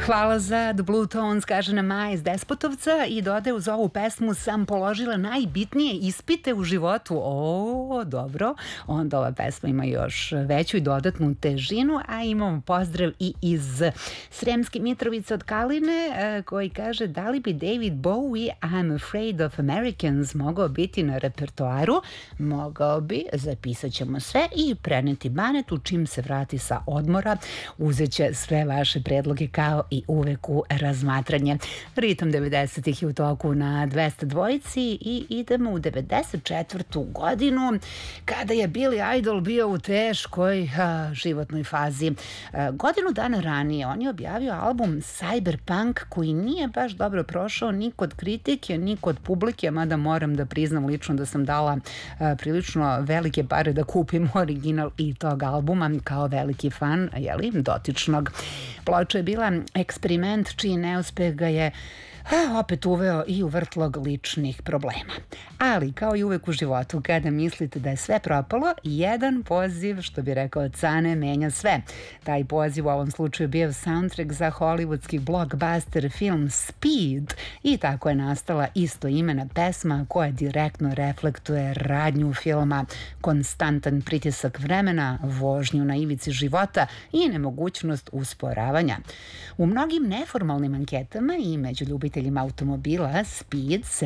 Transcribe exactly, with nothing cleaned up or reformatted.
Hvala za The Blue Tones, kaže nam Maja iz Despotovca i dodaje uz ovu pesmu sam položila najbitnije ispite u životu. O, dobro. Onda ova pesma ima još veću i dodatnu težinu, a imamo pozdrav i iz Sremske Mitrovice od Kaline koji kaže da li bi David Bowie I'm Afraid of Americans mogao biti na repertoaru? Mogao bi, zapisat ćemo sve i preneti Banetu čim se vrati sa odmora. Uzet će sve vaše predloge kao i uvek u razmatranje. Ritam devedesetih je u toku na dvesta dvojici i idemo u devedeset četvrtu godinu kada je Billy Idol bio u teškoj a, životnoj fazi. A, godinu dana ranije on je objavio album Cyberpunk koji nije baš dobro prošao ni kod kritike ni kod publike, mada moram da priznam lično da sam dala a, prilično velike pare da kupim original i tog albuma kao veliki fan, jeli, dotičnog. Ploča je bila eksperiment čiji neuspeh ga je a, opet uveo i u vrtlog ličnih problema. Ali, kao i uvek u životu, kada mislite da je sve propalo, jedan poziv, što bi rekao Cane, menja sve. Taj poziv u ovom slučaju bio soundtrack za hollywoodski blockbuster film Speed i tako je nastala istoimena pesma koja direktno reflektuje radnju filma, konstantan pritisak vremena, vožnju na ivici života i nemogućnost usporavanja. U mnogim neformalnim anketama i među ljubiteljima automobila Speed se